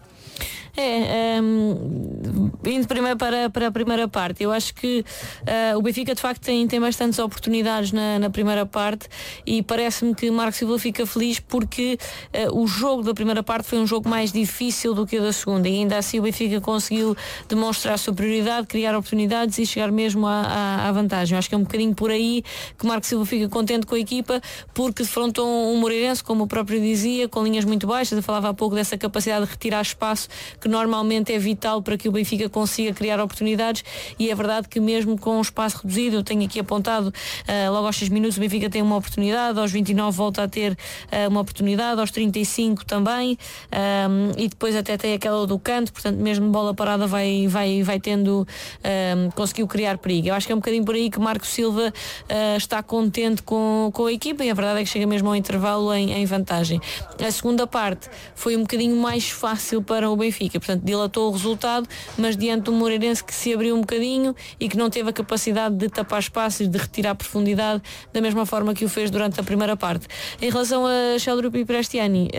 Indo primeiro para a primeira parte, eu acho que o Benfica de facto tem bastantes oportunidades na primeira parte, e parece-me que Marco Silva fica feliz porque o jogo da primeira parte foi um jogo mais difícil do que o da segunda, e ainda assim o Benfica conseguiu demonstrar superioridade, criar oportunidades e chegar mesmo à vantagem. Eu acho que é um bocadinho por aí que Marco Silva fica contente com a equipa, porque defrontou um Moreirense, como o próprio dizia, com linhas muito baixas. Eu falava há pouco dessa capacidade de retirar espaço que normalmente é vital para que o Benfica consiga criar oportunidades, e é verdade que mesmo com um espaço reduzido, eu tenho aqui apontado logo aos 6 minutos o Benfica tem uma oportunidade, aos 29 volta a ter uma oportunidade, aos 35 também, e depois até tem aquela do canto, portanto mesmo bola parada vai tendo, conseguiu criar perigo. Eu acho que é um bocadinho por aí que Marco Silva está contente com a equipa, e a verdade é que chega mesmo ao intervalo em vantagem. A segunda parte foi um bocadinho mais fácil para o Benfica, portanto dilatou o resultado, mas diante do Moreirense que se abriu um bocadinho e que não teve a capacidade de tapar espaços, de retirar profundidade da mesma forma que o fez durante a primeira parte. Em relação a Schjelderup e Prestiani,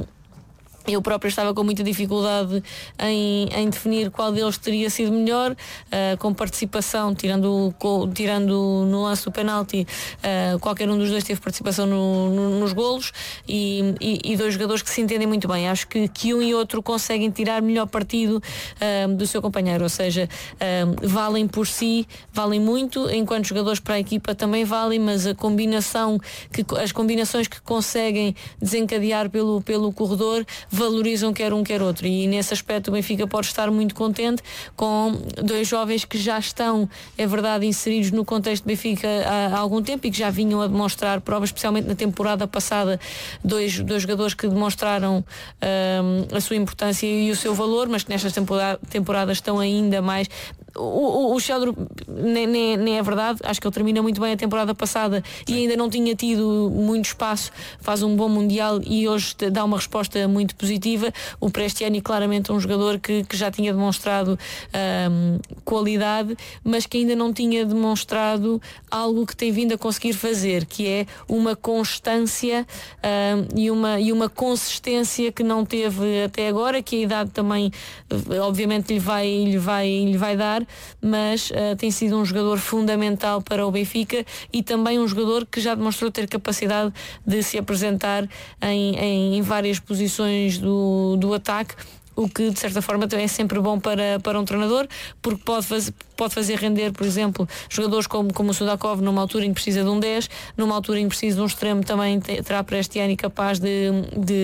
eu própria estava com muita dificuldade em definir qual deles teria sido melhor, com participação, tirando no lance do penalti, qualquer um dos dois teve participação nos golos, e dois jogadores que se entendem muito bem. Acho que um e outro conseguem tirar melhor partido do seu companheiro, ou seja, valem por si, valem muito, enquanto jogadores para a equipa também valem, mas as combinações que conseguem desencadear pelo corredor valorizam quer um quer outro, e nesse aspecto o Benfica pode estar muito contente com dois jovens que já estão, é verdade, inseridos no contexto do Benfica há algum tempo e que já vinham a demonstrar provas, especialmente na temporada passada, dois jogadores que demonstraram a sua importância e o seu valor, mas que nestas temporadas estão ainda mais O Sheldrup nem é verdade, acho que ele termina muito bem a temporada passada e ainda não tinha tido muito espaço, faz um bom Mundial e hoje dá uma resposta muito positiva. O Prestiani claramente um jogador que já tinha demonstrado qualidade, mas que ainda não tinha demonstrado algo que tem vindo a conseguir fazer, que é uma constância e uma consistência que não teve até agora, que a idade também obviamente lhe vai dar, mas tem sido um jogador fundamental para o Benfica e também um jogador que já demonstrou ter capacidade de se apresentar em várias posições do ataque, o que de certa forma também é sempre bom para um treinador, porque pode fazer render, por exemplo, jogadores como o Sudakov numa altura em que precisa de um 10, numa altura em que precisa de um extremo, também terá Prestiani capaz de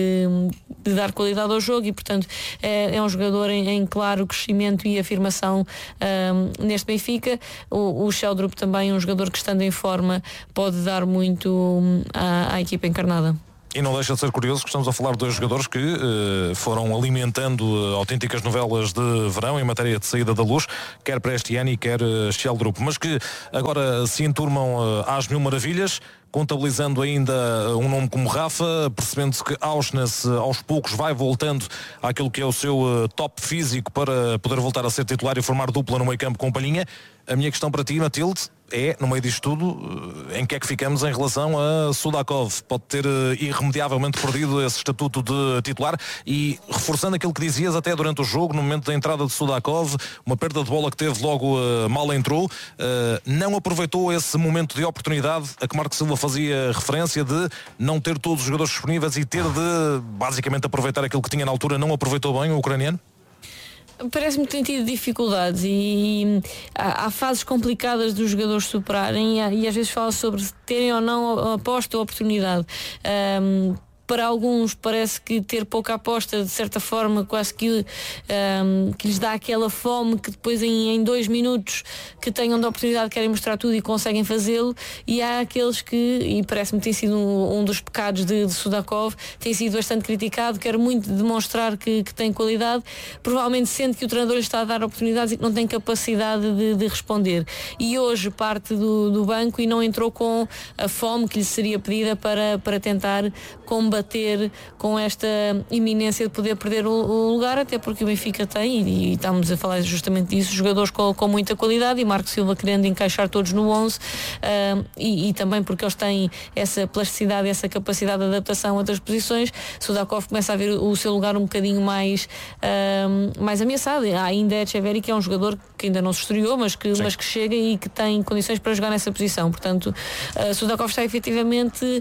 dar qualidade ao jogo e portanto é um jogador em claro crescimento e afirmação neste Benfica. O Sheldrup também um jogador que, estando em forma, pode dar muito à equipa encarnada. E não deixa de ser curioso que estamos a falar de dois jogadores que foram alimentando autênticas novelas de verão em matéria de saída da luz, quer Prestiani, quer Sheldrup, mas que agora se enturmam às mil maravilhas, contabilizando ainda um nome como Rafa, percebendo-se que Auschwitz aos poucos vai voltando àquilo que é o seu top físico para poder voltar a ser titular e formar dupla no meio campo com Palhinha. A minha questão para ti, Matilde, é, no meio disto tudo, em que é que ficamos em relação a Sudakov? Pode ter irremediavelmente perdido esse estatuto de titular e, reforçando aquilo que dizias até durante o jogo, no momento da entrada de Sudakov, uma perda de bola que teve logo mal entrou, não aproveitou esse momento de oportunidade a que Marco Silva fazia referência, de não ter todos os jogadores disponíveis e ter de basicamente aproveitar aquilo que tinha na altura. Não aproveitou bem o ucraniano? Parece-me que tem tido dificuldades e há fases complicadas dos jogadores superarem e às vezes fala sobre terem ou não aposta ou oportunidade. Para alguns parece que ter pouca aposta, de certa forma, quase que lhes dá aquela fome que depois em 2 minutos que tenham de oportunidade querem mostrar tudo e conseguem fazê-lo, e há aqueles que, e parece-me que tem sido um dos pecados de Sudakov, tem sido bastante criticado, quer muito demonstrar que tem qualidade, provavelmente sente que o treinador lhe está a dar oportunidades e que não tem capacidade de responder. E hoje parte do banco e não entrou com a fome que lhe seria pedida para tentar combater com esta iminência de poder perder o lugar, até porque o Benfica tem, e estamos a falar justamente disso, jogadores com muita qualidade, e Marco Silva querendo encaixar todos no 11, e também porque eles têm essa plasticidade, essa capacidade de adaptação a outras posições. Sudakov começa a ver o seu lugar um bocadinho mais ameaçado. Há ainda Echeverri, que é um jogador que ainda não se estreou, mas que chega e que tem condições para jogar nessa posição. Portanto, Sudakov está efetivamente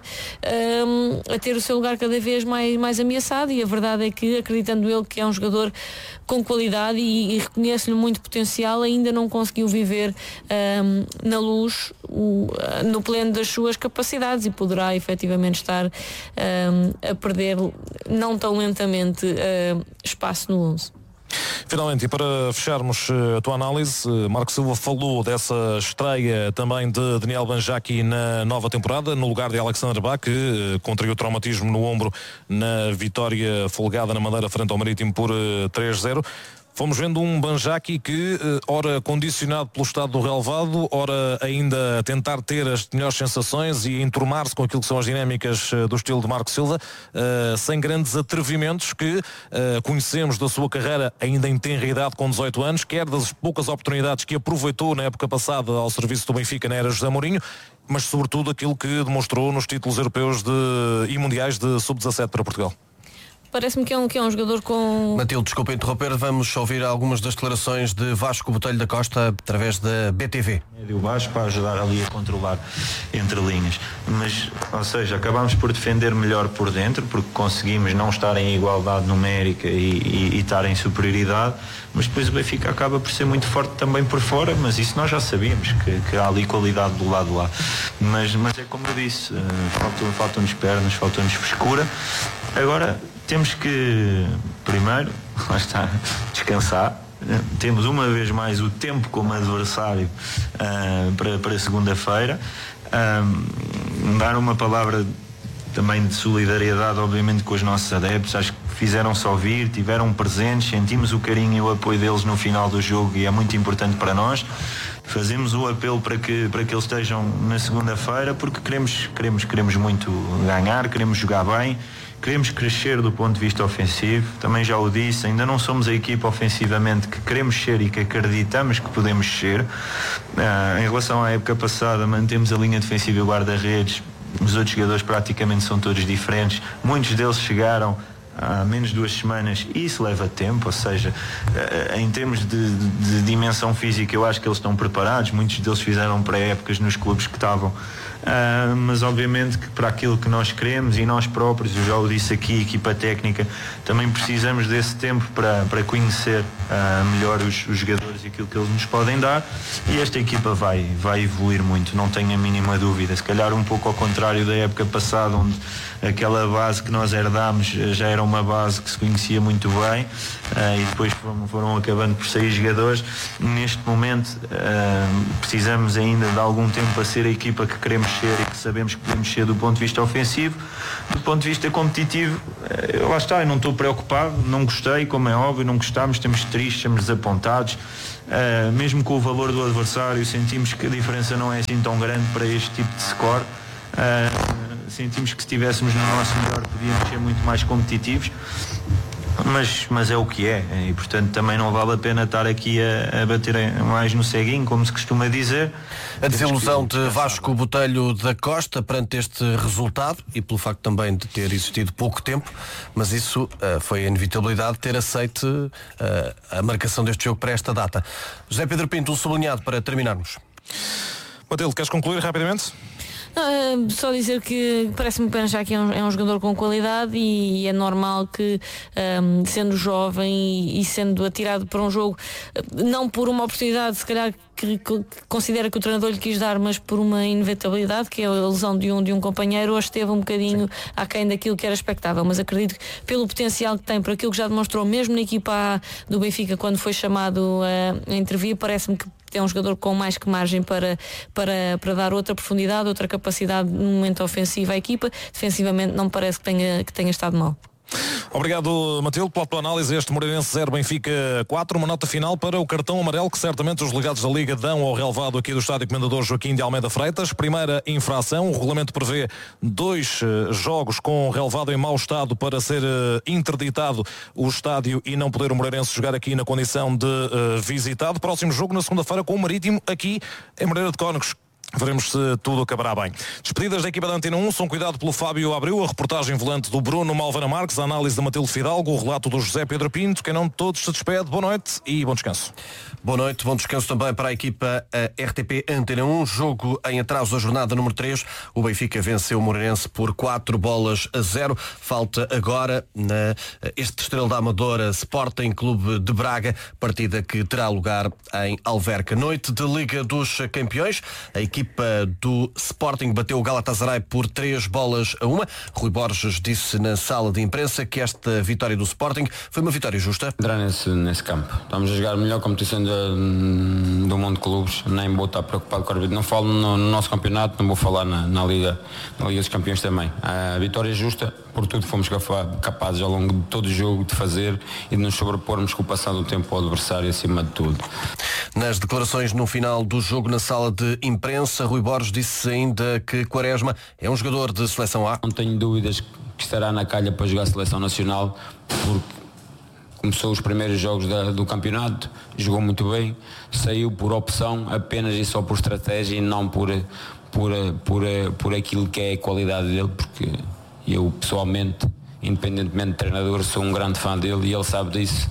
a ter o seu lugar cada vez mais ameaçado, e a verdade é que, acreditando ele que é um jogador com qualidade e reconhece-lhe muito potencial, ainda não conseguiu viver na Luz no pleno das suas capacidades e poderá efetivamente estar a perder não tão lentamente espaço no 11. Finalmente, e para fecharmos a tua análise, Marco Silva falou dessa estreia também de Daniel Banjaki na nova temporada, no lugar de Alexander Bach, que contraiu traumatismo no ombro na vitória folgada na Madeira frente ao Marítimo por 3-0. Fomos vendo um Banjaki que, ora condicionado pelo estado do relevado, ora ainda a tentar ter as melhores sensações e enturmar-se com aquilo que são as dinâmicas do estilo de Marco Silva, sem grandes atrevimentos que conhecemos da sua carreira ainda em tenra idade, com 18 anos, quer das poucas oportunidades que aproveitou na época passada ao serviço do Benfica na era José Mourinho, mas sobretudo aquilo que demonstrou nos títulos europeus e mundiais de sub-17 para Portugal. Parece-me que é um jogador com... Matilde, desculpa interromper, vamos ouvir algumas das declarações de Vasco Botelho da Costa através da BTV. Médio baixo para ajudar ali a controlar entre linhas, mas, ou seja, acabámos por defender melhor por dentro, porque conseguimos não estar em igualdade numérica e estar em superioridade, mas depois o Benfica acaba por ser muito forte também por fora, mas isso nós já sabíamos, que há ali qualidade do lado lá, mas é como eu disse, faltam-nos pernas, faltam-nos frescura. Agora temos que, primeiro, lá está, descansar. Temos uma vez mais o tempo como adversário para segunda-feira. Dar uma palavra também de solidariedade, obviamente, com os nossos adeptos. Acho que fizeram-se ouvir, tiveram presentes, sentimos o carinho e o apoio deles no final do jogo e é muito importante para nós. Fazemos o apelo para que eles estejam na segunda-feira, porque queremos muito ganhar, queremos jogar bem, queremos crescer do ponto de vista ofensivo. Também já o disse, ainda não somos a equipa ofensivamente que queremos ser e que acreditamos que podemos ser. Em relação à época passada, mantemos a linha defensiva e o guarda-redes. Os outros jogadores praticamente são todos diferentes. Muitos deles chegaram há menos de 2 semanas e isso leva tempo, ou seja, em termos de dimensão física eu acho que eles estão preparados. Muitos deles fizeram pré-épocas nos clubes que estavam, mas obviamente que para aquilo que nós queremos e nós próprios, eu já o disse aqui, equipa técnica, também precisamos desse tempo para conhecer melhor os jogadores e aquilo que eles nos podem dar, e esta equipa vai evoluir muito, não tenho a mínima dúvida. Se calhar um pouco ao contrário da época passada, onde aquela base que nós herdámos já era uma base que se conhecia muito bem, e depois foram acabando por sair jogadores. Neste momento precisamos ainda de algum tempo para ser a equipa que queremos ser e que sabemos que podemos ser do ponto de vista ofensivo. Do ponto de vista competitivo, lá está, eu não estou preocupado, não gostei, como é óbvio, não gostámos, estamos tristes, estamos desapontados. Mesmo com o valor do adversário, sentimos que a diferença não é assim tão grande para este tipo de score. Sentimos que se estivéssemos no nosso melhor podíamos ser muito mais competitivos, mas é o que é, e portanto também não vale a pena estar aqui a bater mais no ceguinho, como se costuma dizer. A desilusão de Vasco Botelho da Costa perante este resultado e pelo facto também de ter existido pouco tempo, mas isso foi a inevitabilidade de ter aceito a marcação deste jogo para esta data. José Pedro Pinto, um sublinhado para terminarmos. Matilde, queres concluir rapidamente? Só dizer que parece-me que já que é um jogador com qualidade e é normal que, sendo jovem e sendo atirado para um jogo, não por uma oportunidade se calhar que considera que o treinador lhe quis dar, mas por uma inevitabilidade, que é a lesão de um companheiro, hoje esteve um bocadinho aquém daquilo que era expectável, mas acredito que pelo potencial que tem, por aquilo que já demonstrou mesmo na equipa A do Benfica quando foi chamado a intervir, parece-me que é um jogador com mais que margem para dar outra profundidade, outra capacidade no momento ofensivo à equipa. Defensivamente não me parece que tenha estado mal. Obrigado, Matilde, pela tua análise. Este Moreirense 0, Benfica 4. Uma nota final para o cartão amarelo que certamente os delegados da Liga dão ao relevado aqui do Estádio Comendador Joaquim de Almeida Freitas. Primeira infração, o regulamento prevê 2 jogos com relevado em mau estado para ser interditado o estádio e não poder o Moreirense jogar aqui na condição de visitado. Próximo jogo na segunda-feira com o Marítimo aqui em Moreira de Cónegos. Veremos se tudo acabará bem. Despedidas da equipa da Antena 1 são cuidado pelo Fábio Abreu, a reportagem volante do Bruno Malvana Marques, a análise da Matilde Fidalgo, o relato do José Pedro Pinto. Quem não de todos se despede. Boa noite e bom descanso. Boa noite, bom descanso também para a equipa RTP Antena 1. Jogo em atraso da jornada número 3. O Benfica venceu o Moreirense por 4-0. Falta agora este Estrela da Amadora Sporting Clube de Braga, partida que terá lugar em Alverca. Noite de Liga dos Campeões. A equipa do Sporting bateu o Galatasaray por 3-1. Rui Borges disse na sala de imprensa que esta vitória do Sporting foi uma vitória justa. Entrar nesse campo. Estamos a jogar a melhor competição do mundo de clubes. Nem vou estar preocupado com a arbitro. Não falo no nosso campeonato, não vou falar na Liga dos Campeões também. A vitória é justa, por tudo fomos capazes ao longo de todo o jogo de fazer e de nos sobrepormos com o passar do tempo ao adversário acima de tudo. Nas declarações no final do jogo na sala de imprensa, Rui Borges disse ainda que Quaresma é um jogador de seleção A. Não tenho dúvidas que estará na calha para jogar a seleção nacional, porque começou os primeiros jogos do campeonato, jogou muito bem, saiu por opção apenas e só por estratégia e não por aquilo que é a qualidade dele, porque eu pessoalmente, independentemente de treinador, sou um grande fã dele e ele sabe disso.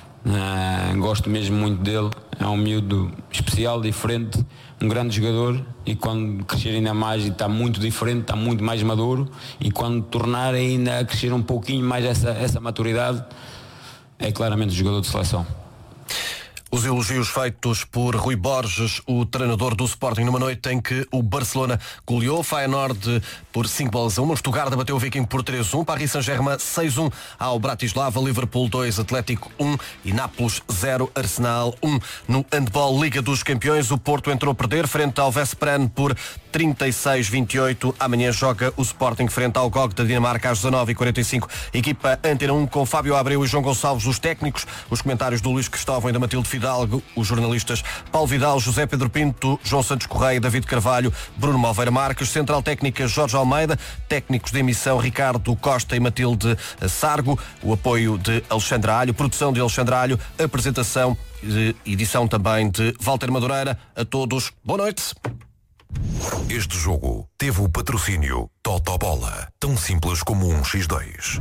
Gosto mesmo muito dele, é um miúdo especial, diferente, um grande jogador, e quando crescer ainda mais, e está muito diferente, está muito mais maduro, e quando tornar ainda a crescer um pouquinho mais essa maturidade, é claramente jogador de seleção. Os elogios feitos por Rui Borges, o treinador do Sporting, numa noite em que o Barcelona goleou Feyenoord por 5-1. O Stuttgart bateu o Viking por 3-1. Paris Saint-Germain 6-1 ao Bratislava. Liverpool 2, Atlético 1 e Nápoles 0, Arsenal 1. No handball Liga dos Campeões, o Porto entrou a perder frente ao Veszprém por 36-28. Amanhã joga o Sporting frente ao GOG da Dinamarca às 19h45. Equipa Antena 1 com Fábio Abreu e João Gonçalves, os técnicos. Os comentários do Luís Cristóvão e da Matilde Fidalgo. Os jornalistas Paulo Vidal, José Pedro Pinto, João Santos Correia, David Carvalho, Bruno Malveira Marques. Central técnica Jorge Almeida. Técnicos de emissão Ricardo Costa e Matilde Sargo. O apoio de Alexandre Alho. Produção de Alexandre Alho. Apresentação de edição também de Walter Madureira. A todos, boa noite. Este jogo teve o patrocínio Totobola, tão simples como um X2.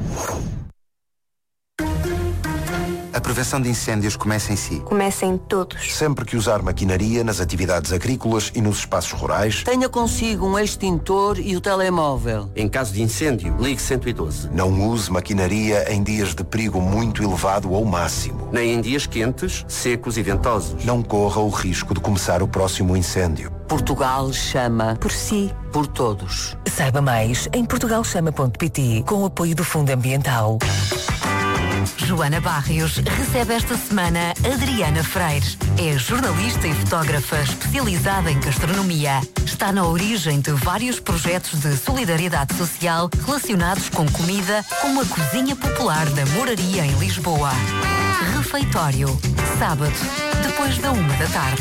A prevenção de incêndios começa em si. Começa em todos. Sempre que usar maquinaria nas atividades agrícolas e nos espaços rurais, tenha consigo um extintor e o telemóvel. Em caso de incêndio, ligue 112. Não use maquinaria em dias de perigo muito elevado ou máximo. Nem em dias quentes, secos e ventosos. Não corra o risco de começar o próximo incêndio. Portugal chama por si, por todos. Saiba mais em portugalchama.pt, com o apoio do Fundo Ambiental. Joana Barrios recebe esta semana Adriana Freire. É jornalista e fotógrafa especializada em gastronomia. Está na origem de vários projetos de solidariedade social relacionados com comida, como a Cozinha Popular da Moraria em Lisboa. Refeitório, sábado, depois da 13h.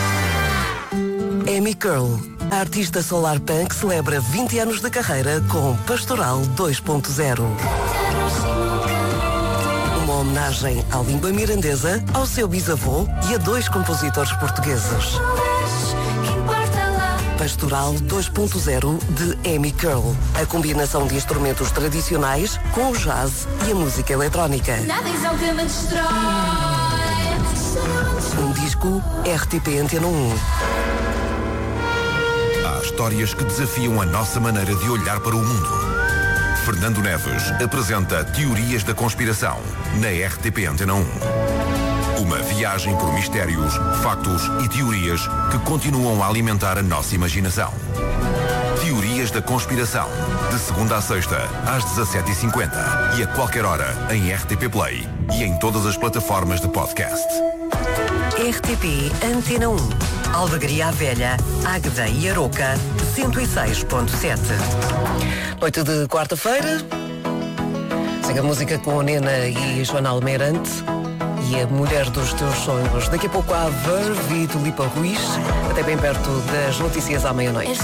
Amy Curl, a artista solar punk, celebra 20 anos de carreira com Pastoral 2.0. Uma homenagem à língua mirandesa, ao seu bisavô e a 2 compositores portugueses. Pastoral 2.0 de Amy Curl. A combinação de instrumentos tradicionais com o jazz e a música eletrónica. Um disco RTP Antena 1. Há histórias que desafiam a nossa maneira de olhar para o mundo. Fernando Neves apresenta Teorias da Conspiração na RTP Antena 1. Uma viagem por mistérios, factos e teorias que continuam a alimentar a nossa imaginação. Teorias da Conspiração, de segunda a sexta, às 17h50 e a qualquer hora em RTP Play e em todas as plataformas de podcast. RTP Antena 1. Albergaria à Velha, Águeda e Aroca, 106.7. Noite de quarta-feira. Segue a música com a Nena e Joana Almeirante e a mulher dos teus sonhos. Daqui a pouco há Verve e Tulipa Ruiz, até bem perto das notícias à meia-noite.